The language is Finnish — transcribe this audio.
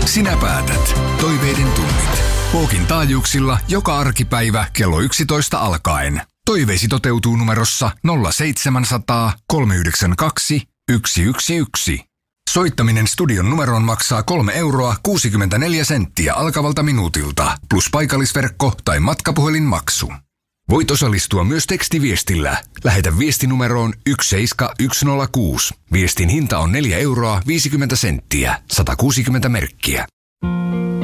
Sinä päätät. Toiveiden tunnit. Pookin taajuuksilla joka arkipäivä kello 11 alkaen. Toiveisi toteutuu numerossa 0700 392 111. Soittaminen studion numeroon maksaa 3,64 € alkavalta minuutilta, plus paikallisverkko tai matkapuhelinmaksu. Voit osallistua myös tekstiviestillä. Lähetä viestinumeroon 17106. Viestin hinta on 4,50 €, 160 merkkiä.